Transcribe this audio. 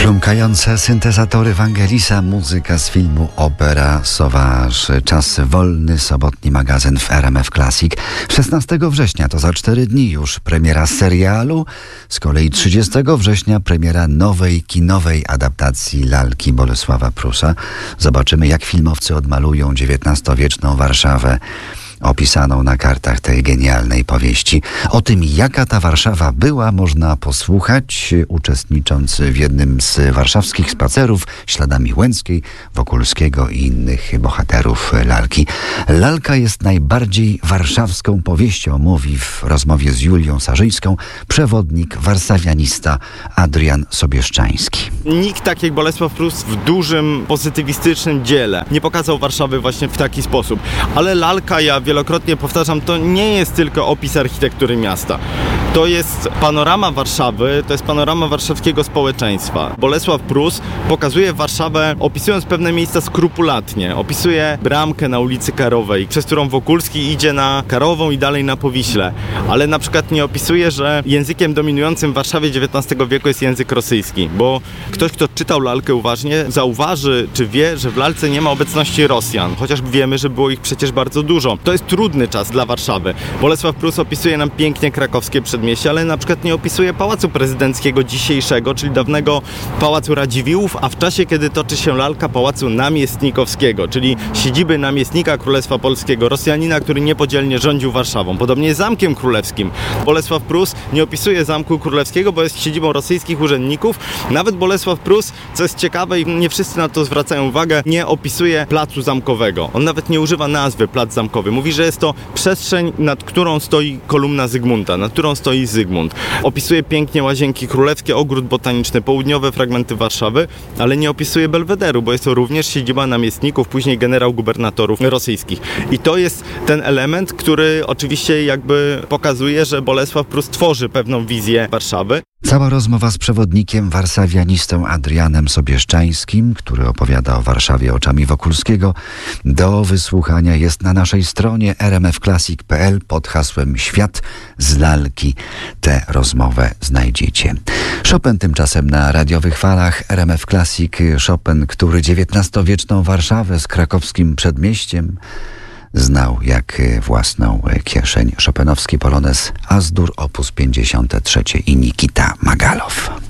Chrumkające syntezatory Vangelisa, muzyka z filmu Opera Sauvage. Czas wolny, sobotni magazyn w RMF Classic. 16 września, to za 4 dni już, premiera serialu. Z kolei 30 września premiera nowej kinowej adaptacji lalki Bolesława Prusa. Zobaczymy, jak filmowcy odmalują XIX-wieczną Warszawę, opisaną na kartach tej genialnej powieści. O tym, jaka ta Warszawa była, można posłuchać, uczestnicząc w jednym z warszawskich spacerów śladami Łęckiej, Wokulskiego i innych bohaterów lalki. Lalka jest najbardziej warszawską powieścią, mówi w rozmowie z Julią Sarzyńską przewodnik warszawianista Adrian Sobieszczański. Nikt tak jak Bolesław Prus w dużym, pozytywistycznym dziele nie pokazał Warszawy właśnie w taki sposób. Ale lalka, ja wielokrotnie powtarzam, to nie jest tylko opis architektury miasta. To jest panorama Warszawy, to jest panorama warszawskiego społeczeństwa. Bolesław Prus pokazuje Warszawę, opisując pewne miejsca skrupulatnie. Opisuje bramkę na ulicy Karowej, przez którą Wokulski idzie na Karową i dalej na Powiśle. Ale na przykład nie opisuje, że językiem dominującym w Warszawie XIX wieku jest język rosyjski. Bo ktoś, kto czytał lalkę uważnie, zauważy, czy wie, że w lalce nie ma obecności Rosjan. Chociaż wiemy, że było ich przecież bardzo dużo. To jest trudny czas dla Warszawy. Bolesław Prus opisuje nam pięknie krakowskie przedmieście, ale na przykład nie opisuje Pałacu Prezydenckiego dzisiejszego, czyli dawnego Pałacu Radziwiłłów, a w czasie, kiedy toczy się lalka, Pałacu Namiestnikowskiego, czyli siedziby namiestnika Królestwa Polskiego, Rosjanina, który niepodzielnie rządził Warszawą. Podobnie z Zamkiem Królewskim. Bolesław Prus nie opisuje Zamku Królewskiego, bo jest siedzibą rosyjskich urzędników. Nawet Bolesław Prus, co jest ciekawe i nie wszyscy na to zwracają uwagę, nie opisuje Placu Zamkowego. On nawet nie używa nazwy Plac Zamkowy. Mówi, że jest to przestrzeń, nad którą stoi kolumna Zygmunta, nad którą stoi Zygmunt. Opisuje pięknie Łazienki Królewskie, Ogród Botaniczny, południowe fragmenty Warszawy, ale nie opisuje Belwederu, bo jest to również siedziba namiestników, później generał-gubernatorów rosyjskich. I to jest ten element, który oczywiście jakby pokazuje, że Bolesław Prus tworzy pewną wizję Warszawy. Cała rozmowa z przewodnikiem warszawianistą Adrianem Sobieszczańskim, który opowiada o Warszawie oczami Wokulskiego, do wysłuchania jest na naszej stronie rmfclassic.pl pod hasłem Świat z lalki. Tę rozmowę znajdziecie. Chopin tymczasem na radiowych falach RMF Classic. Chopin, który XIX-wieczną Warszawę z krakowskim przedmieściem znał jak własną kieszeń. Chopinowski polonez As-Dur op. 53 i Nikita Magalow.